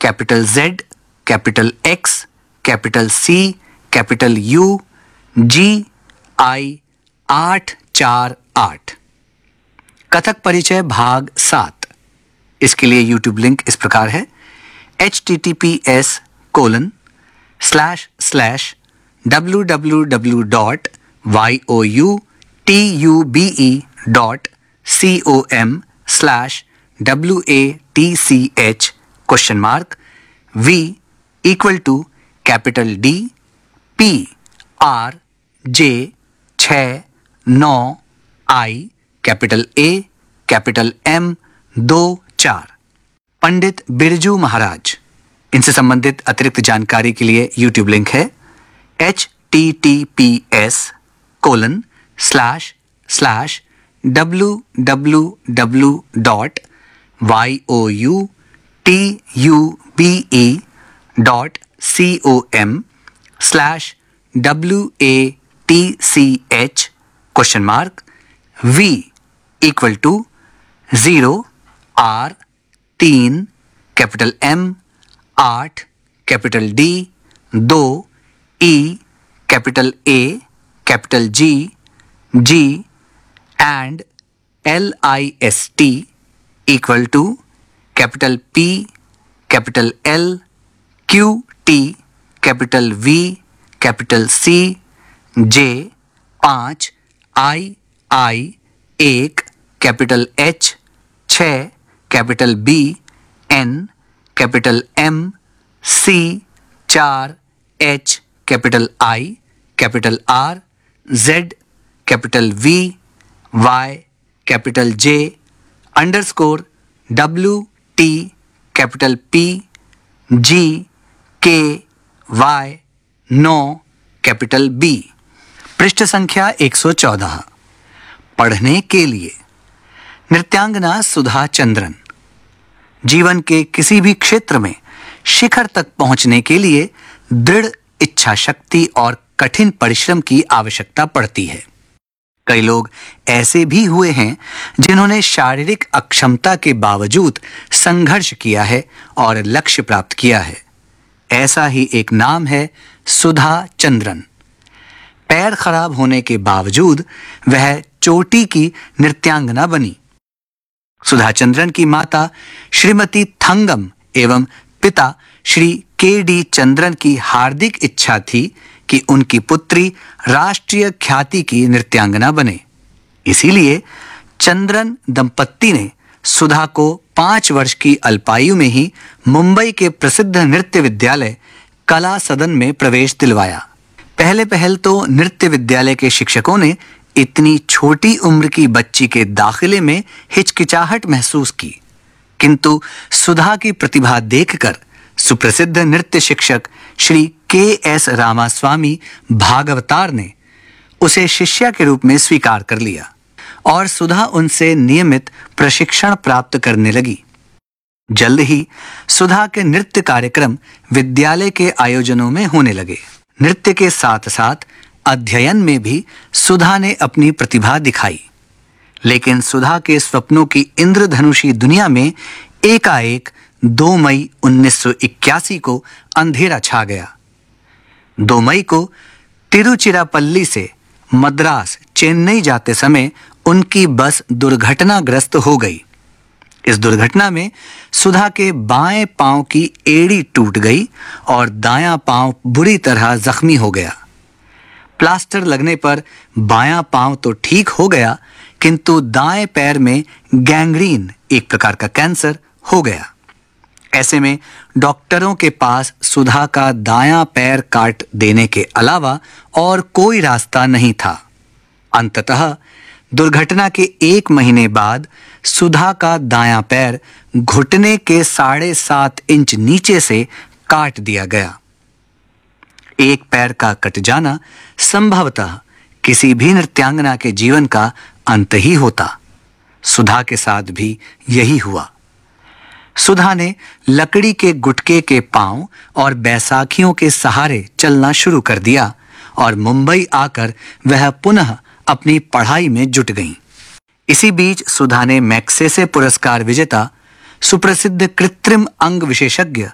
Capital Z, capital X, capital C, capital U, G, I 848। Kathak परिचय भाग 7। इसके लिए YouTube लिंक इस प्रकार है https://www.youtube.com/watch V equal to capital D P R J 6 9 I capital A capital M 2 4। Pandit Birju Maharaj. इनसे संबंधित अतिरिक्त जानकारी के लिए YouTube लिंक है www.youtube.com/watch V equal to 0 R 3 capital M 8 capital D 2 E capital A capital G G and LIST equal to capital P capital L Q T capital V capital C J 5 I 1 capital H 6 capital B N capital M C 4 H capital I capital R Z capital V Y capital J underscore W T capital P G K Y 9 capital B। पृष्ठ संख्या 114। पढ़ने के लिए। नृत्यांगना सुधा चंद्रन। जीवन के किसी भी क्षेत्र में शिखर तक पहुंचने के लिए दृढ़ इच्छा शक्ति और कठिन परिश्रम की आवश्यकता पड़ती है। कई लोग ऐसे भी हुए हैं जिन्होंने शारीरिक अक्षमता के बावजूद संघर्ष किया है और लक्ष्य प्राप्त किया है। ऐसा ही एक नाम है सुधा चंद्रन। पैर खराब होने के बावजूद वह चोटी की नृत्यांगना बनी। सुधा चंद्रन की माता श्रीमती थंगम एवं पिता श्री के.डी. चंद्रन की हार्दिक इच्छा थी कि उनकी पुत्री राष्ट्रीय ख्याति की नृत्यांगना बने। इसीलिए चंद्रन दंपत्ति ने सुधा को 5 वर्ष की अल्पायु में ही मुंबई के प्रसिद्ध नृत्य विद्यालय कला सदन में प्रवेश दिलवाया। पहले तो नृत्य विद्यालय के शिक्षकों ने इतनी छोटी उम्र की बच्ची के दाखिले में हिचकिचाहट महसूस की, किंतु सुधा की प्रतिभा देखकर सुप्रसिद्ध नृत्य शिक्षक श्री के.एस. रामास्वामी भागवतार ने उसे शिष्या के रूप में स्वीकार कर लिया और सुधा उनसे नियमित प्रशिक्षण प्राप्त करने लगी। जल्द ही सुधा के नृत्य कार्यक्रम विद्यालय के आयोजनों में होने लगे। नृत्य के साथ साथ अध्ययन में भी सुधा ने अपनी प्रतिभा दिखाई, लेकिन सुधा के स्वप्नों की इंद्रधनुषी दुनिया में एकाएक 2 मई 1981 को अंधेरा छा गया। 2 मई को तिरुचिरापल्ली से मद्रास चेन्नई जाते समय उनकी बस दुर्घटनाग्रस्त हो गई। इस दुर्घटना में सुधा के बाएं पांव की एड़ी टूट गई और दायां पांव बुरी तरह जख्मी हो गया। प्लास्टर लगने पर बायां पांव तो ठीक हो गया, किंतु दाएं पैर में गैंग्रीन, एक प्रकार का कैंसर, हो गया। ऐसे में डॉक्टरों के पास सुधा का दायां पैर काट देने के अलावा और कोई रास्ता नहीं था। अंततः दुर्घटना के 1 महीने बाद सुधा का दायां पैर घुटने के 7.5 इंच नीचे से काट दिया गया। एक पैर का कट जाना संभवतः किसी भी नृत्यांगना के जीवन का अंत ही होता। सुधा के साथ भी यही हुआ। सुधा ने लकड़ी के गुटके के पांव और बैसाखियों के सहारे चलना शुरू कर दिया और मुंबई आकर वह पुनः अपनी पढ़ाई में जुट गईं। इसी बीच सुधा ने मैग्सेसे पुरस्कार विजेता सुप्रसिद्ध कृत्रिम अंग विशेषज्ञ